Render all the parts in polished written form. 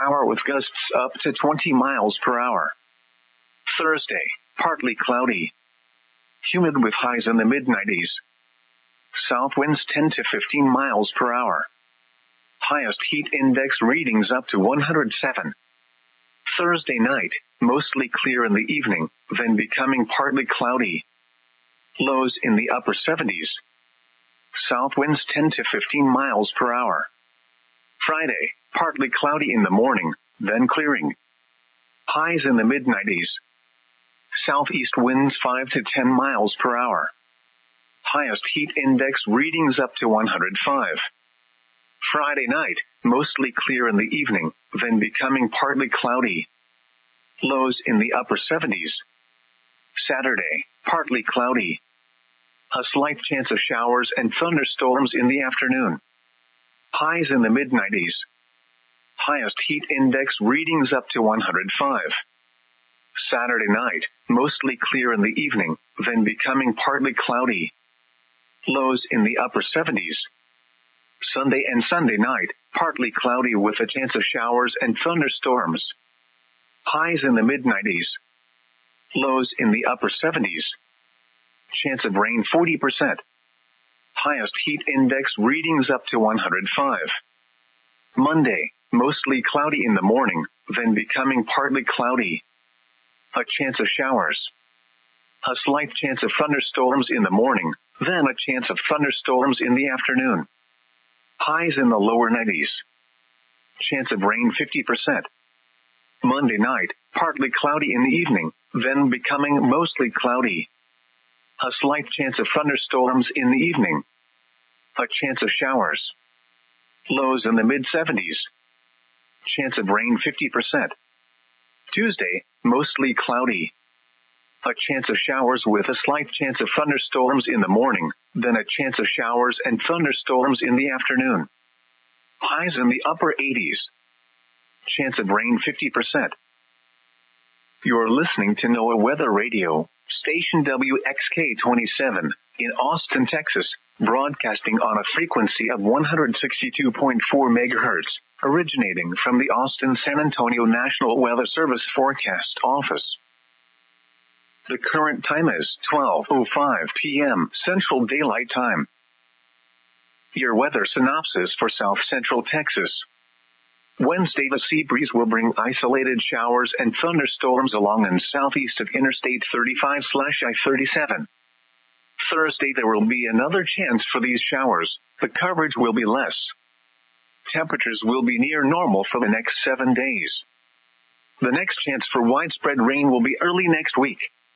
hour with gusts up to 20 miles per hour. Thursday, partly cloudy. Humid with highs in the mid-90s. South winds 10 to 15 miles per hour. Highest heat index readings up to 107. Thursday night, mostly clear in the evening, then becoming partly cloudy. Lows in the upper 70s. South winds 10 to 15 miles per hour. Friday, partly cloudy in the morning, then clearing. Highs in the mid-90s. Southeast winds 5 to 10 miles per hour. Highest heat index readings up to 105. Friday night, mostly clear in the evening, then becoming partly cloudy. Lows in the upper 70s. Saturday, partly cloudy. A slight chance of showers and thunderstorms in the afternoon. Highs in the mid-90s. Highest heat index readings up to 105. Saturday night, mostly clear in the evening, then becoming partly cloudy. Lows in the upper 70s. Sunday and Sunday night, partly cloudy with a chance of showers and thunderstorms. Highs in the mid-90s. Lows in the upper 70s. Chance of rain 40%. Highest heat index readings up to 105. Monday, mostly cloudy in the morning, then becoming partly cloudy. A chance of showers. A slight chance of thunderstorms in the morning, then a chance of thunderstorms in the afternoon. Highs in the lower 90s. Chance of rain 50%. Monday night, partly cloudy in the evening, then becoming mostly cloudy. A slight chance of thunderstorms in the evening. A chance of showers. Lows in the mid-70s. Chance of rain 50%. Tuesday, mostly cloudy. A chance of showers with a slight chance of thunderstorms in the morning, then a chance of showers and thunderstorms in the afternoon. Highs in the upper 80s. Chance of rain 50%. You're listening to NOAA Weather Radio, station WXK-27, in Austin, Texas, broadcasting on a frequency of 162.4 MHz, originating from the Austin-San Antonio National Weather Service Forecast Office. The current time is 12:05 p.m. Central Daylight Time. Your weather synopsis for South Central Texas. Wednesday, the sea breeze will bring isolated showers and thunderstorms along and southeast of Interstate 35/I-37. Thursday, there will be another chance for these showers. The coverage will be less. Temperatures will be near normal for the next 7 days. The next chance for widespread rain will be early next week.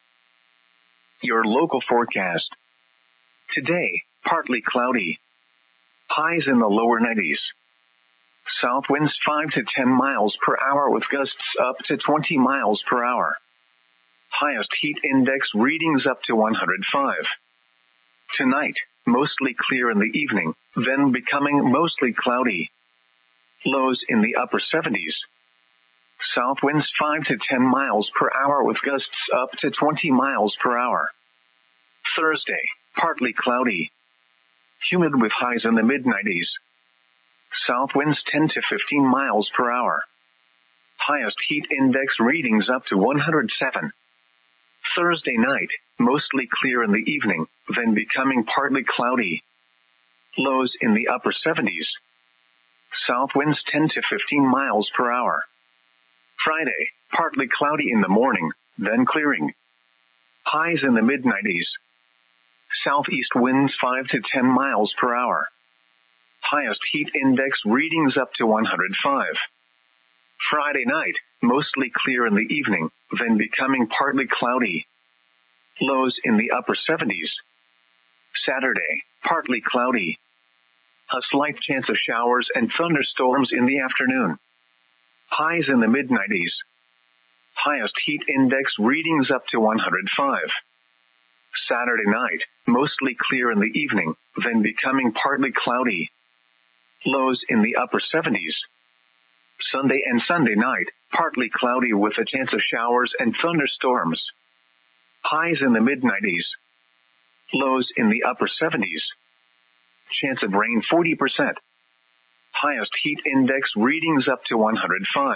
Your local forecast. Today, partly cloudy. Highs in the lower 90s. South winds 5 to 10 miles per hour with gusts up to 20 miles per hour. Highest heat index readings up to 105. Tonight, mostly clear in the evening, then becoming mostly cloudy. Lows in the upper 70s. South winds 5 to 10 miles per hour with gusts up to 20 miles per hour. Thursday, partly cloudy. Humid with highs in the mid-90s. South winds 10 to 15 miles per hour. Highest heat index readings up to 107. Thursday night, mostly clear in the evening, then becoming partly cloudy. Lows in the upper 70s. South winds 10 to 15 miles per hour. Friday, partly cloudy in the morning, then clearing. Highs in the mid-90s. Southeast winds 5 to 10 miles per hour. Highest heat index readings up to 105. Friday night, mostly clear in the evening, then becoming partly cloudy. Lows in the upper 70s. Saturday, partly cloudy. A slight chance of showers and thunderstorms in the afternoon. Highs in the mid-90s. Highest heat index readings up to 105. Saturday night, mostly clear in the evening, then becoming partly cloudy. Lows in the upper 70s. Sunday and Sunday night, partly cloudy with a chance of showers and thunderstorms. Highs in the mid-90s. Lows in the upper 70s. Chance of rain 40%. Highest heat index readings up to 105.